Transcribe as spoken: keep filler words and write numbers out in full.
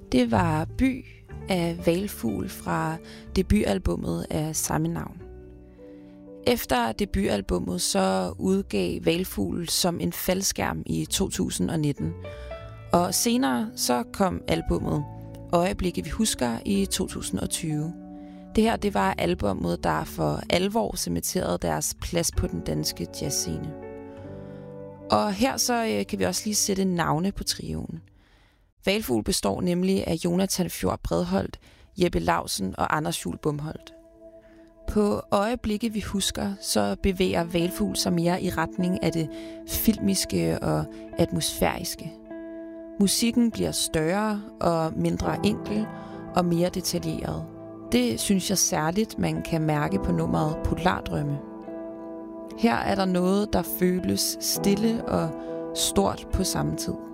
Det var By af Hvalfugl fra debutalbummet af samme navn. Efter debutalbummet så udgav Hvalfugl som en faldskærm i to tusind nitten. Og senere så kom albummet Øjeblikke vi husker i to tusind tyve. Det her det var albummet, der for alvor cementerede deres plads på den danske jazzscene. Og her så øh, kan vi også lige sætte navne på trioen. Hvalfugl består nemlig af Jonathan Fjord Bredholdt, Jeppe Lausen og Anders Juhl Bumholdt. På Øjeblikke vi husker, så bevæger Hvalfugl sig mere i retning af det filmiske og atmosfæriske. Musikken bliver større og mindre enkel og mere detaljeret. Det synes jeg særligt, man kan mærke på nummeret Polardrømme. Her er der noget, der føles stille og stort på samme tid.